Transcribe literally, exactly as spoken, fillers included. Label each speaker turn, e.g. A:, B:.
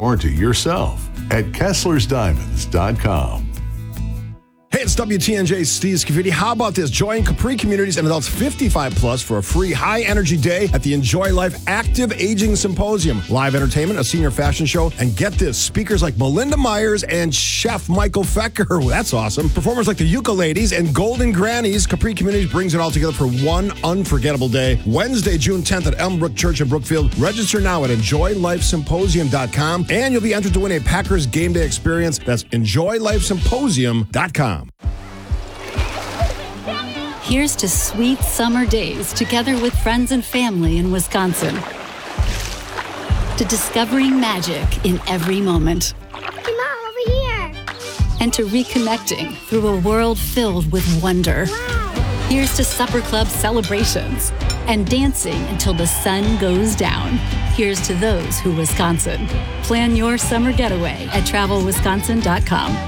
A: warranty yourself at Kessler's Diamonds dot com.
B: Hey, it's W T N J Steve Scafidi. How about this? Join Capri Communities and adults fifty-five plus for a free high-energy day at the Enjoy Life Active Aging Symposium. Live entertainment, a senior fashion show, and get this, speakers like Melinda Myers and Chef Michael Fecker. That's awesome. Performers like the Ukulades and Golden Grannies. Capri Communities brings it all together for one unforgettable day. Wednesday, June tenth at Elmbrook Church in Brookfield. Register now at enjoy life symposium dot com, and you'll be entered to win a Packers game day experience. That's enjoy life symposium dot com.
C: Here's to sweet summer days together with friends and family in Wisconsin. To discovering magic in every moment.
D: Hey, Mom, over here.
C: And to reconnecting through a world filled with wonder.
D: Wow.
C: Here's to supper club celebrations and dancing until the sun goes down. Here's to those who Wisconsin. Plan your summer getaway at travel wisconsin dot com.